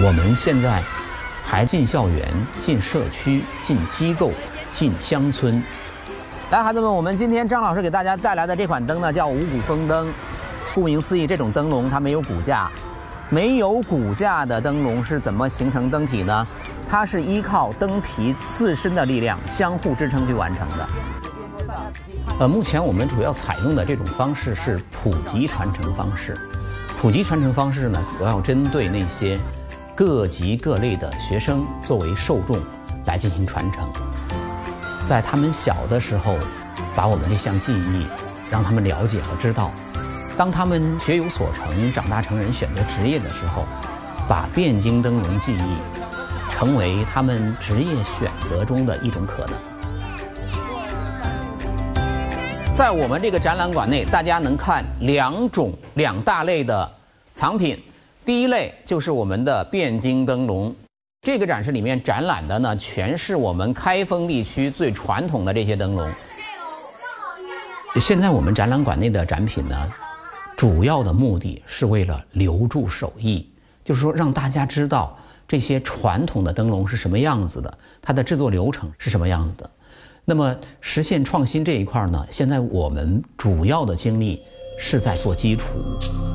我们现在还进校园、进社区、进机构、进乡村。来，孩子们，我们今天张老师给大家带来的这款灯呢，叫五谷丰灯。顾名思义，这种灯笼它没有骨架，没有骨架的灯笼是怎么形成灯体呢？它是依靠灯皮自身的力量相互支撑去完成的。目前我们主要采用的这种方式是普及传承方式。普及传承方式呢，主要针对那些各级各类的学生作为受众来进行传承。在他们小的时候，把我们这项技艺让他们了解和知道。当他们学有所成，长大成人，选择职业的时候，把汴京灯笼技艺成为他们职业选择中的一种可能。在我们这个展览馆内，大家能看两大类的藏品。第一类就是我们的汴京灯笼，这个展示里面展览的呢，全是我们开封地区最传统的这些灯笼。现在我们展览馆内的展品呢，主要的目的是为了留住手艺，就是说让大家知道这些传统的灯笼是什么样子的，它的制作流程是什么样子的。那么实现创新这一块呢，现在我们主要的精力是在做基础。